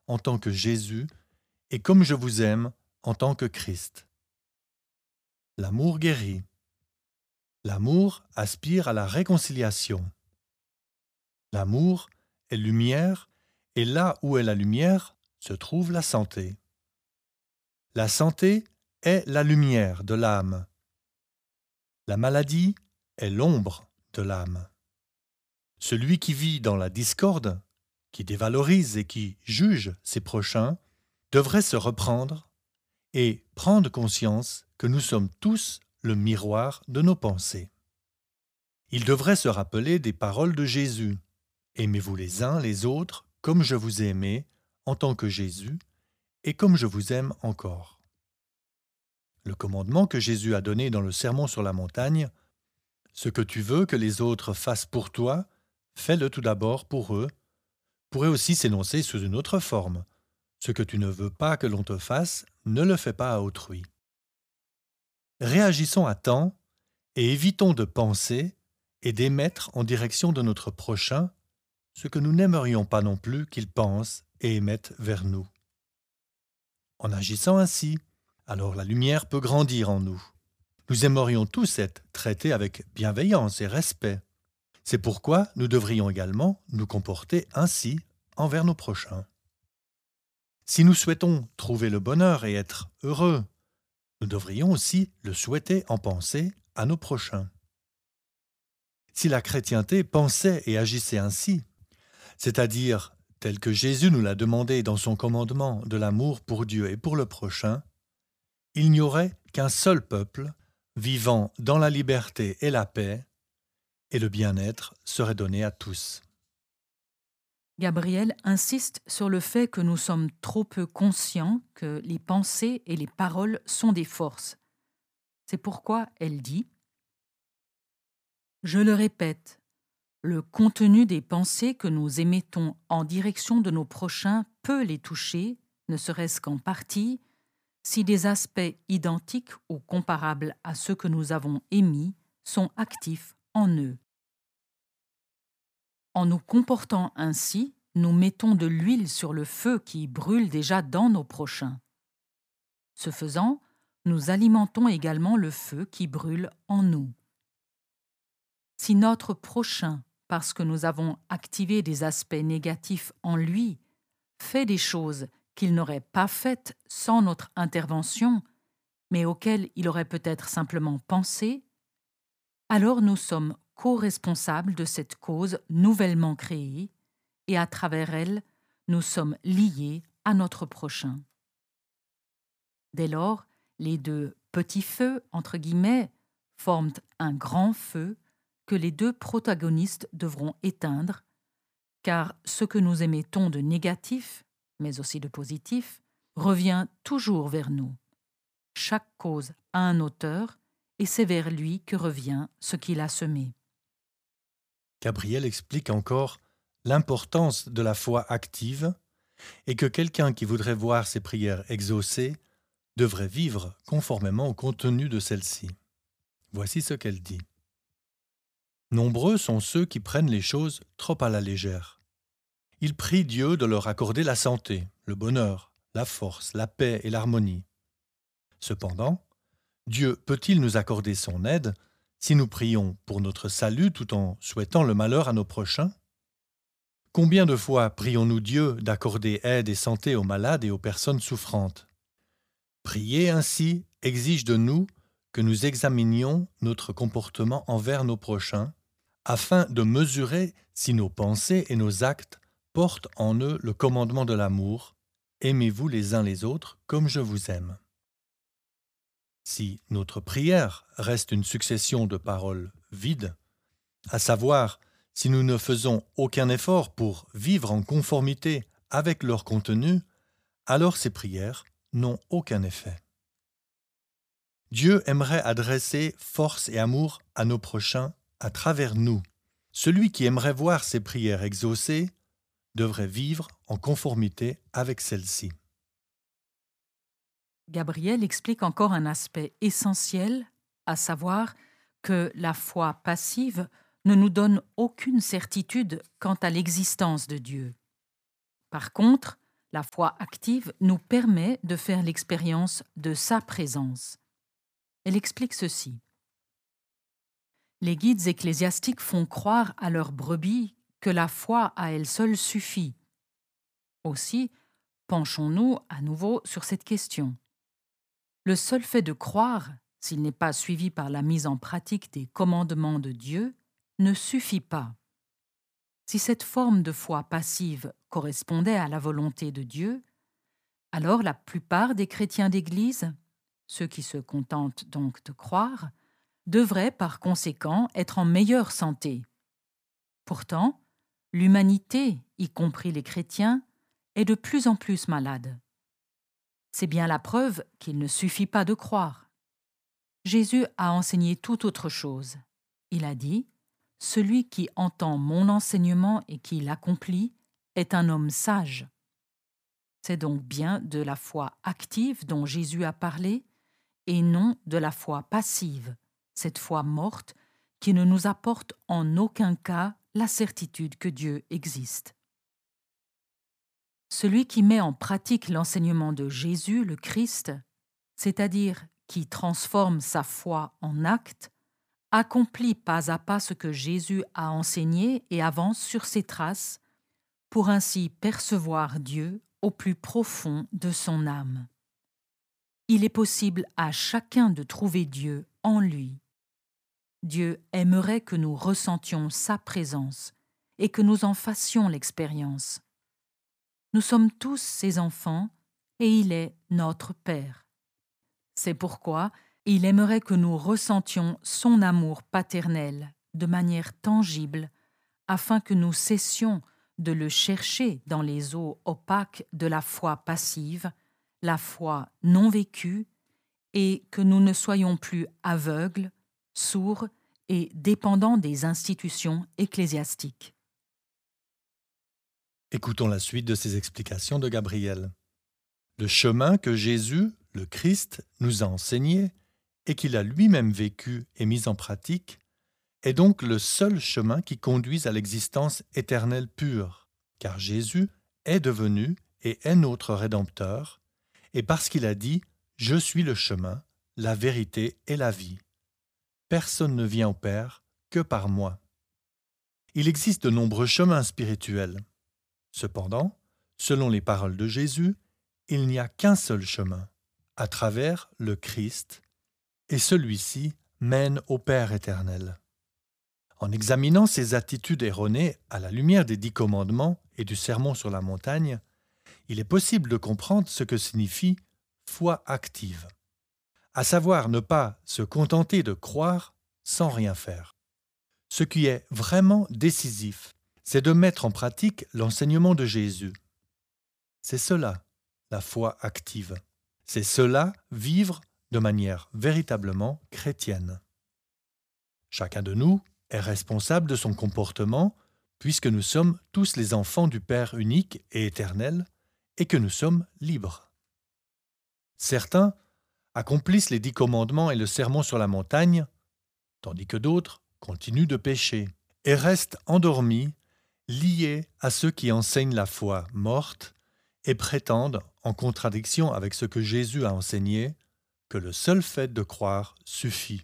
en tant que Jésus et comme je vous aime en tant que Christ. L'amour guérit. L'amour aspire à la réconciliation. L'amour est lumière et là où est la lumière se trouve la santé. La santé est la lumière de l'âme. La maladie est l'ombre de l'âme. Celui qui vit dans la discorde, qui dévalorise et qui juge ses prochains, devrait se reprendre et prendre conscience que nous sommes tous le miroir de nos pensées. Il devrait se rappeler des paroles de Jésus. Aimez-vous les uns les autres comme je vous ai aimé en tant que Jésus et comme je vous aime encore. Le commandement que Jésus a donné dans le Sermon sur la montagne, ce que tu veux que les autres fassent pour toi, fais-le tout d'abord pour eux, pourrait aussi s'énoncer sous une autre forme. Ce que tu ne veux pas que l'on te fasse, ne le fais pas à autrui. Réagissons à temps et évitons de penser et d'émettre en direction de notre prochain ce que nous n'aimerions pas non plus qu'il pense et émette vers nous. En agissant ainsi, alors la lumière peut grandir en nous. Nous aimerions tous être traités avec bienveillance et respect. C'est pourquoi nous devrions également nous comporter ainsi envers nos prochains. Si nous souhaitons trouver le bonheur et être heureux, nous devrions aussi le souhaiter en pensée à nos prochains. Si la chrétienté pensait et agissait ainsi, c'est-à-dire tel que Jésus nous l'a demandé dans son commandement de l'amour pour Dieu et pour le prochain, il n'y aurait qu'un seul peuple vivant dans la liberté et la paix, et le bien-être serait donné à tous. Gabrielle insiste sur le fait que nous sommes trop peu conscients que les pensées et les paroles sont des forces. C'est pourquoi elle dit « Je le répète, le contenu des pensées que nous émettons en direction de nos prochains peut les toucher, ne serait-ce qu'en partie, si des aspects identiques ou comparables à ceux que nous avons émis sont actifs en eux. En nous comportant ainsi, nous mettons de l'huile sur le feu qui brûle déjà dans nos prochains. Ce faisant, nous alimentons également le feu qui brûle en nous. Si notre prochain, parce que nous avons activé des aspects négatifs en lui, fait des choses qu'il n'aurait pas faites sans notre intervention, mais auxquelles il aurait peut-être simplement pensé, alors nous sommes co-responsables de cette cause nouvellement créée et à travers elle, nous sommes liés à notre prochain. Dès lors, les deux petits feux, entre guillemets, forment un grand feu que les deux protagonistes devront éteindre, car ce que nous émettons de négatif, mais aussi de positif, revient toujours vers nous. Chaque cause a un auteur, et c'est vers lui que revient ce qu'il a semé. Gabriel explique encore l'importance de la foi active et que quelqu'un qui voudrait voir ses prières exaucées devrait vivre conformément au contenu de celle-ci. Voici ce qu'elle dit. Nombreux sont ceux qui prennent les choses trop à la légère. Ils prient Dieu de leur accorder la santé, le bonheur, la force, la paix et l'harmonie. Cependant, Dieu peut-il nous accorder son aide si nous prions pour notre salut tout en souhaitant le malheur à nos prochains? Combien de fois prions-nous Dieu d'accorder aide et santé aux malades et aux personnes souffrantes? Prier ainsi exige de nous que nous examinions notre comportement envers nos prochains afin de mesurer si nos pensées et nos actes portent en eux le commandement de l'amour. Aimez-vous les uns les autres comme je vous aime. Si notre prière reste une succession de paroles vides, à savoir si nous ne faisons aucun effort pour vivre en conformité avec leur contenu, alors ces prières n'ont aucun effet. Dieu aimerait adresser force et amour à nos prochains à travers nous. Celui qui aimerait voir ses prières exaucées devrait vivre en conformité avec celles-ci. Gabriel explique encore un aspect essentiel, à savoir que la foi passive ne nous donne aucune certitude quant à l'existence de Dieu. Par contre, La foi active nous permet de faire l'expérience de sa présence. Elle explique ceci. Les guides ecclésiastiques font croire à leurs brebis que la foi à elle seule suffit. Aussi, penchons-nous à nouveau sur cette question. Le seul fait de croire, s'il n'est pas suivi par la mise en pratique des commandements de Dieu, ne suffit pas. Si cette forme de foi passive correspondait à la volonté de Dieu, alors la plupart des chrétiens d'Église, ceux qui se contentent donc de croire, devraient par conséquent être en meilleure santé. Pourtant, l'humanité, y compris les chrétiens, est de plus en plus malade. C'est bien la preuve qu'il ne suffit pas de croire. Jésus a enseigné tout autre chose. Il a dit « Celui qui entend mon enseignement et qui l'accomplit est un homme sage ». C'est donc bien de la foi active dont Jésus a parlé et non de la foi passive, cette foi morte qui ne nous apporte en aucun cas la certitude que Dieu existe. Celui qui met en pratique l'enseignement de Jésus, le Christ, c'est-à-dire qui transforme sa foi en acte, accomplit pas à pas ce que Jésus a enseigné et avance sur ses traces, pour ainsi percevoir Dieu au plus profond de son âme. Il est possible à chacun de trouver Dieu en lui. Dieu aimerait que nous ressentions sa présence et que nous en fassions l'expérience. Nous sommes tous ses enfants et il est notre Père. C'est pourquoi il aimerait que nous ressentions son amour paternel de manière tangible afin que nous cessions de le chercher dans les eaux opaques de la foi passive, la foi non vécue, et que nous ne soyons plus aveugles, sourds et dépendants des institutions ecclésiastiques. Écoutons la suite de ces explications de Gabriel. Le chemin que Jésus, le Christ, nous a enseigné et qu'il a lui-même vécu et mis en pratique est donc le seul chemin qui conduise à l'existence éternelle pure, car Jésus est devenu et est notre Rédempteur, et parce qu'il a dit « Je suis le chemin, la vérité et la vie. Personne ne vient au Père que par moi. » Il existe de nombreux chemins spirituels. Cependant, selon les paroles de Jésus, il n'y a qu'un seul chemin, à travers le Christ, et celui-ci mène au Père éternel. En examinant ces attitudes erronées à la lumière des 10 commandements et du Sermon sur la montagne, il est possible de comprendre ce que signifie foi active, à savoir ne pas se contenter de croire sans rien faire. Ce qui est vraiment décisif, c'est de mettre en pratique l'enseignement de Jésus. C'est cela, la foi active. C'est cela, vivre de manière véritablement chrétienne. Chacun de nous est responsable de son comportement puisque nous sommes tous les enfants du Père unique et éternel et que nous sommes libres. Certains accomplissent les 10 commandements et le sermon sur la montagne, tandis que d'autres continuent de pécher et restent endormis, liés à ceux qui enseignent la foi morte et prétendent, en contradiction avec ce que Jésus a enseigné, que le seul fait de croire suffit.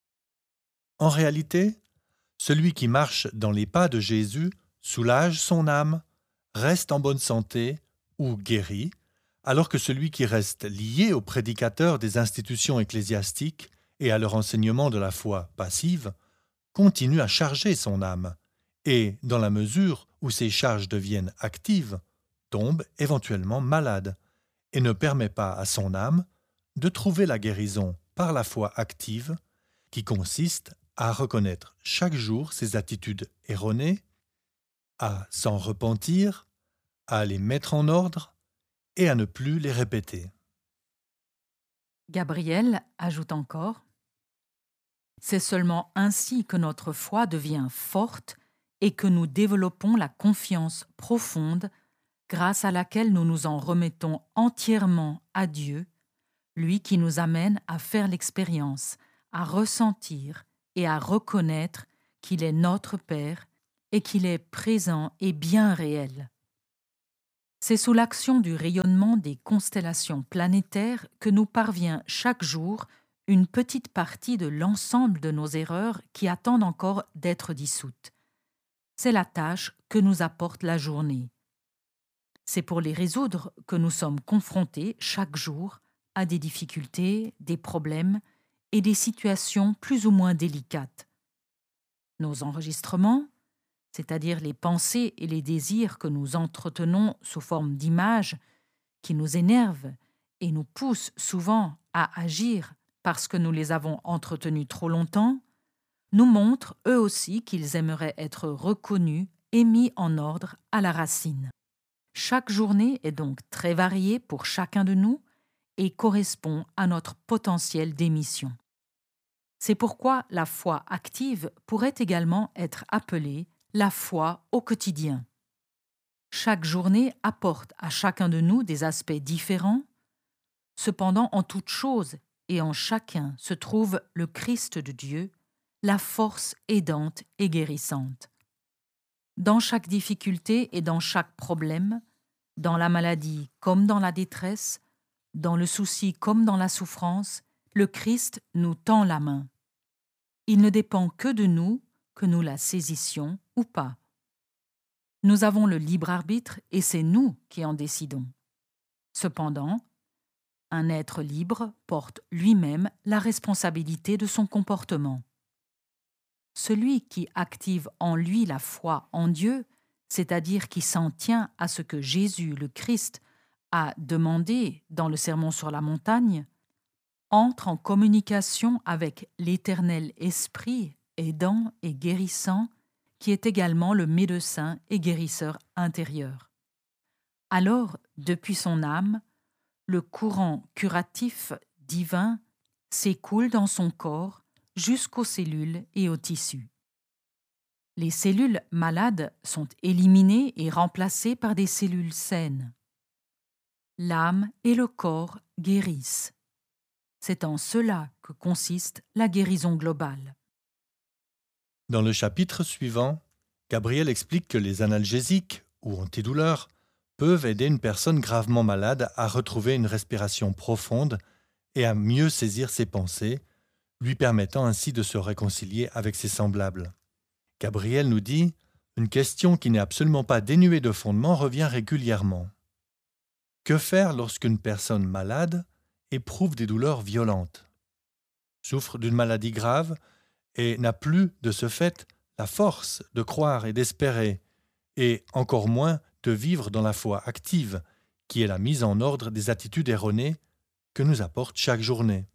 En réalité, celui qui marche dans les pas de Jésus soulage son âme, reste en bonne santé ou guérit, alors que celui qui reste lié aux prédicateurs des institutions ecclésiastiques et à leur enseignement de la foi passive continue à charger son âme et, dans la mesure où ces charges deviennent actives, tombe éventuellement malade et ne permet pas à son âme de trouver la guérison par la foi active qui consiste à reconnaître chaque jour ses attitudes erronées, à s'en repentir, à les mettre en ordre et à ne plus les répéter. Gabriel ajoute encore « C'est seulement ainsi que notre foi devient forte et que nous développons la confiance profonde grâce à laquelle nous nous en remettons entièrement à Dieu, lui qui nous amène à faire l'expérience, à ressentir et à reconnaître qu'il est notre Père et qu'il est présent et bien réel. C'est sous l'action du rayonnement des constellations planétaires que nous parvient chaque jour une petite partie de l'ensemble de nos erreurs qui attendent encore d'être dissoutes. C'est la tâche que nous apporte la journée. C'est pour les résoudre que nous sommes confrontés chaque jour à des difficultés, des problèmes et des situations plus ou moins délicates. Nos enregistrements, c'est-à-dire les pensées et les désirs que nous entretenons sous forme d'images, qui nous énervent et nous poussent souvent à agir parce que nous les avons entretenus trop longtemps, nous montrent eux aussi qu'ils aimeraient être reconnus et mis en ordre à la racine. Chaque journée est donc très variée pour chacun de nous et correspond à notre potentiel d'émission. C'est pourquoi la foi active pourrait également être appelée la foi au quotidien. Chaque journée apporte à chacun de nous des aspects différents. Cependant, en toute chose et en chacun se trouve le Christ de Dieu, la force aidante et guérissante. Dans chaque difficulté et dans chaque problème, dans la maladie comme dans la détresse, dans le souci comme dans la souffrance, le Christ nous tend la main. Il ne dépend que de nous que nous la saisissions ou pas. Nous avons le libre arbitre et c'est nous qui en décidons. Cependant, un être libre porte lui-même la responsabilité de son comportement. Celui qui active en lui la foi en Dieu, c'est-à-dire qui s'en tient à ce que Jésus, le Christ, a demandé dans le Sermon sur la montagne, entre en communication avec l'Éternel Esprit aidant et guérissant, qui est également le médecin et guérisseur intérieur. Alors, depuis son âme, le courant curatif divin s'écoule dans son corps jusqu'aux cellules et aux tissus. Les cellules malades sont éliminées et remplacées par des cellules saines. L'âme et le corps guérissent. C'est en cela que consiste la guérison globale. Dans le chapitre suivant, Gabriel explique que les analgésiques ou antidouleurs peuvent aider une personne gravement malade à retrouver une respiration profonde et à mieux saisir ses pensées, lui permettant ainsi de se réconcilier avec ses semblables. Gabriel nous dit « Une question qui n'est absolument pas dénuée de fondement revient régulièrement. Que faire lorsqu'une personne malade éprouve des douleurs violentes, souffre d'une maladie grave et n'a plus, de ce fait, la force de croire et d'espérer, et encore moins de vivre dans la foi active, qui est la mise en ordre des attitudes erronées que nous apporte chaque journée.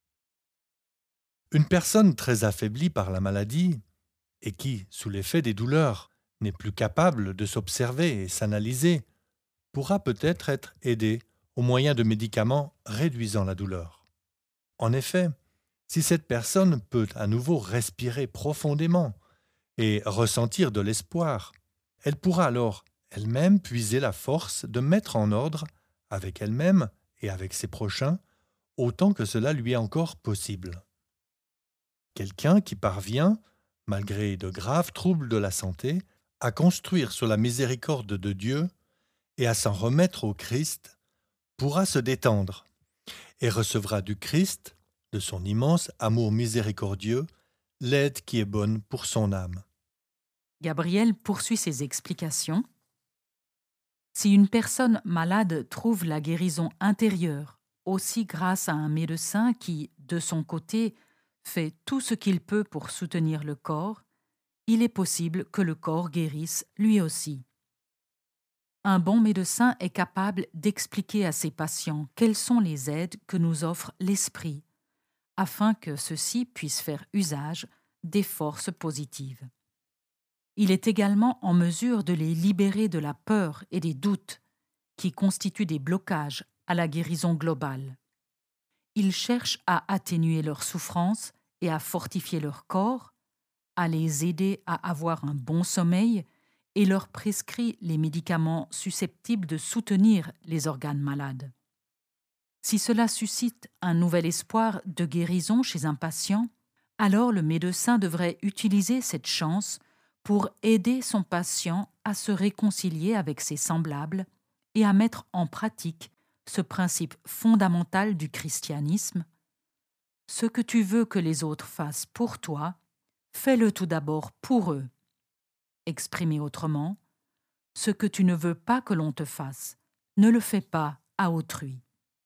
Une personne très affaiblie par la maladie, et qui, sous l'effet des douleurs, n'est plus capable de s'observer et s'analyser, pourra peut-être être aidée au moyen de médicaments réduisant la douleur. En effet, si cette personne peut à nouveau respirer profondément et ressentir de l'espoir, elle pourra alors elle-même puiser la force de mettre en ordre, avec elle-même et avec ses prochains, autant que cela lui est encore possible. Quelqu'un qui parvient, malgré de graves troubles de la santé, à construire sur la miséricorde de Dieu et à s'en remettre au Christ, pourra se détendre et recevra du Christ, de son immense amour miséricordieux, l'aide qui est bonne pour son âme. Gabriel poursuit ses explications. Si une personne malade trouve la guérison intérieure, aussi grâce à un médecin qui, de son côté, fait tout ce qu'il peut pour soutenir le corps, il est possible que le corps guérisse lui aussi. Un bon médecin est capable d'expliquer à ses patients quelles sont les aides que nous offre l'esprit, afin que ceux-ci puissent faire usage des forces positives. Il est également en mesure de les libérer de la peur et des doutes qui constituent des blocages à la guérison globale. Il cherche à atténuer leurs souffrances et à fortifier leur corps, à les aider à avoir un bon sommeil et leur prescrit les médicaments susceptibles de soutenir les organes malades. Si cela suscite un nouvel espoir de guérison chez un patient, alors le médecin devrait utiliser cette chance pour aider son patient à se réconcilier avec ses semblables et à mettre en pratique ce principe fondamental du christianisme. Ce que tu veux que les autres fassent pour toi, fais-le tout d'abord pour eux. Exprimé autrement, ce que tu ne veux pas que l'on te fasse, ne le fais pas à autrui.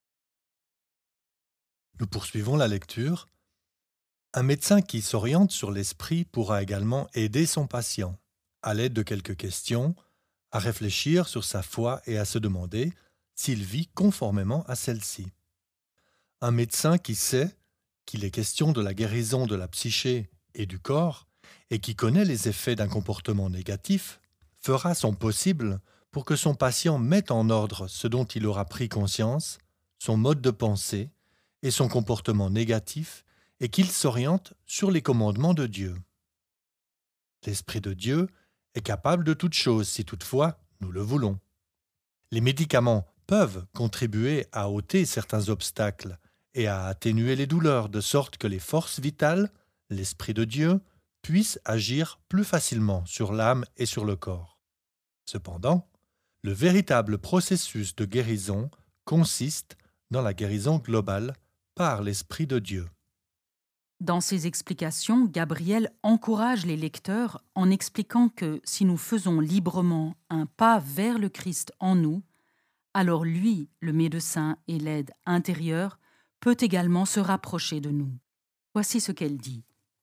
Nous poursuivons la lecture. Un médecin qui s'oriente sur l'esprit pourra également aider son patient, à l'aide de quelques questions, à réfléchir sur sa foi et à se demander s'il vit conformément à celle-ci. Un médecin qui sait qu'il est question de la guérison de la psyché et du corps, et qui connaît les effets d'un comportement négatif, fera son possible pour que son patient mette en ordre ce dont il aura pris conscience, son mode de pensée et son comportement négatif, et qu'il s'oriente sur les commandements de Dieu. L'Esprit de Dieu est capable de toutes choses si toutefois nous le voulons. Les médicaments peuvent contribuer à ôter certains obstacles et à atténuer les douleurs de sorte que les forces vitales, l'Esprit de Dieu, puissent agir plus facilement sur l'âme et sur le corps. Cependant, le véritable processus de guérison consiste dans la guérison globale par l'Esprit de Dieu. Dans ses explications, Gabriel encourage les lecteurs en expliquant que si nous faisons librement un pas vers le Christ en nous, alors lui, le médecin et l'aide intérieure, peut également se rapprocher de nous. Voici ce qu'elle dit.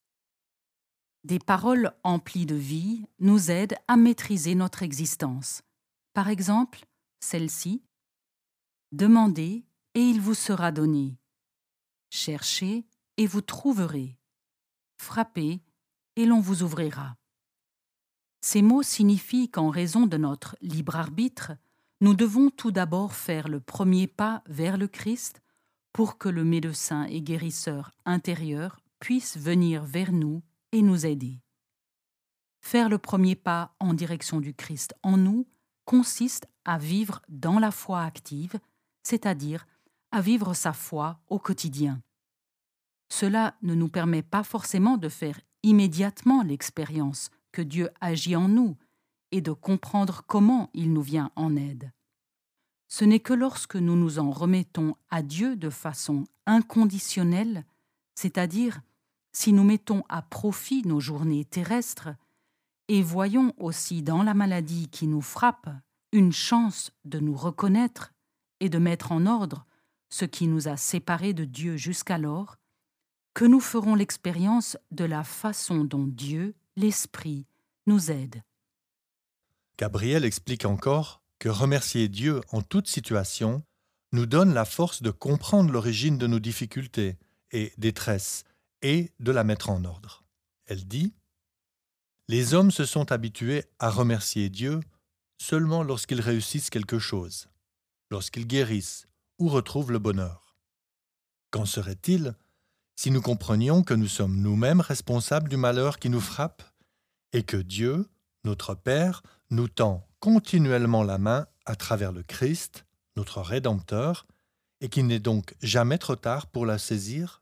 Des paroles emplies de vie nous aident à maîtriser notre existence. Par exemple, celle-ci « Demandez et il vous sera donné. Cherchez et vous trouverez. Frappez et l'on vous ouvrira. » Ces mots signifient qu'en raison de notre libre arbitre, nous devons tout d'abord faire le premier pas vers le Christ pour que le médecin et guérisseur intérieur puisse venir vers nous et nous aider. Faire le premier pas en direction du Christ en nous consiste à vivre dans la foi active, c'est-à-dire à vivre sa foi au quotidien. Cela ne nous permet pas forcément de faire immédiatement l'expérience que Dieu agit en nous et de comprendre comment il nous vient en aide. Ce n'est que lorsque nous nous en remettons à Dieu de façon inconditionnelle, c'est-à-dire si nous mettons à profit nos journées terrestres et voyons aussi dans la maladie qui nous frappe une chance de nous reconnaître et de mettre en ordre ce qui nous a séparés de Dieu jusqu'alors, que nous ferons l'expérience de la façon dont Dieu, l'Esprit, nous aide. Gabriel explique encore que remercier Dieu en toute situation nous donne la force de comprendre l'origine de nos difficultés et détresses et de la mettre en ordre. Elle dit « Les hommes se sont habitués à remercier Dieu seulement lorsqu'ils réussissent quelque chose, lorsqu'ils guérissent ou retrouvent le bonheur. Qu'en serait-il si nous comprenions que nous sommes nous-mêmes responsables du malheur qui nous frappe et que Dieu, notre Père, nous tend continuellement la main à travers le Christ, notre Rédempteur, et qu'il n'est donc jamais trop tard pour la saisir?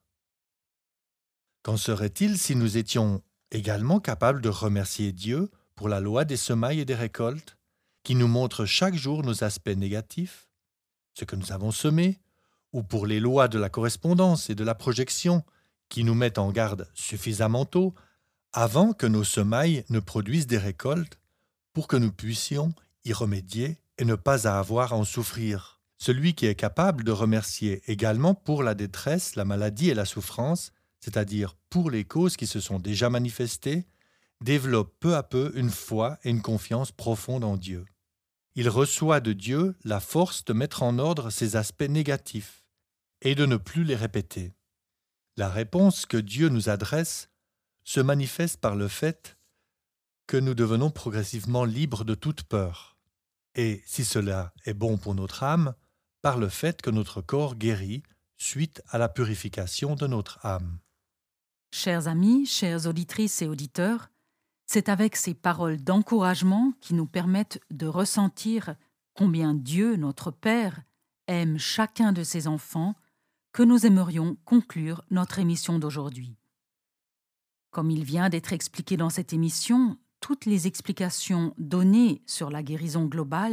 Qu'en serait-il si nous étions également capables de remercier Dieu pour la loi des semailles et des récoltes, qui nous montre chaque jour nos aspects négatifs, ce que nous avons semé, ou pour les lois de la correspondance et de la projection, qui nous mettent en garde suffisamment tôt, avant que nos semailles ne produisent des récoltes, pour que nous puissions y remédier et ne pas à avoir à en souffrir. Celui qui est capable de remercier également pour la détresse, la maladie et la souffrance, c'est-à-dire pour les causes qui se sont déjà manifestées, développe peu à peu une foi et une confiance profonde en Dieu. Il reçoit de Dieu la force de mettre en ordre ses aspects négatifs et de ne plus les répéter. La réponse que Dieu nous adresse se manifeste par le fait que nous devenons progressivement libres de toute peur, et, si cela est bon pour notre âme, par le fait que notre corps guérit suite à la purification de notre âme. Chers amis, chères auditrices et auditeurs, c'est avec ces paroles d'encouragement qui nous permettent de ressentir combien Dieu, notre Père, aime chacun de ses enfants que nous aimerions conclure notre émission d'aujourd'hui. Comme il vient d'être expliqué dans cette émission, toutes les explications données sur la guérison globale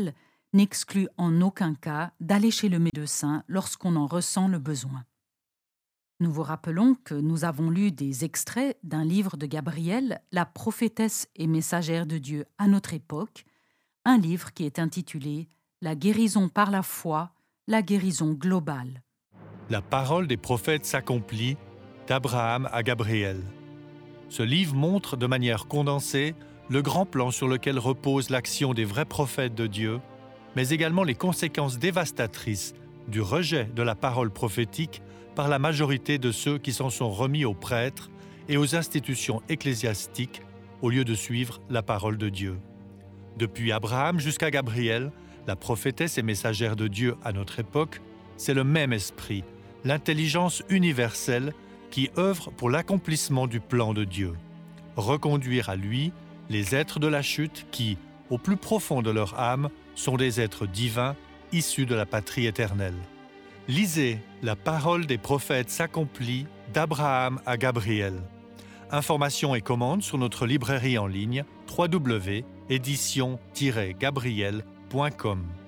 n'exclut en aucun cas d'aller chez le médecin lorsqu'on en ressent le besoin. Nous vous rappelons que nous avons lu des extraits d'un livre de Gabrielle, la prophétesse et messagère de Dieu à notre époque, un livre qui est intitulé « La guérison par la foi, la guérison globale ». La parole des prophètes s'accomplit d'Abraham à Gabriel. Ce livre montre de manière condensée le grand plan sur lequel repose l'action des vrais prophètes de Dieu, mais également les conséquences dévastatrices du rejet de la parole prophétique par la majorité de ceux qui s'en sont remis aux prêtres et aux institutions ecclésiastiques au lieu de suivre la parole de Dieu. Depuis Abraham jusqu'à Gabriel, la prophétesse et messagère de Dieu à notre époque, c'est le même esprit, l'intelligence universelle qui œuvre pour l'accomplissement du plan de Dieu. Reconduire à lui les êtres de la chute qui, au plus profond de leur âme, sont des êtres divins issus de la patrie éternelle. Lisez « La parole des prophètes s'accomplit d'Abraham à Gabriel ». Informations et commandes sur notre librairie en ligne www.édition-gabriel.com.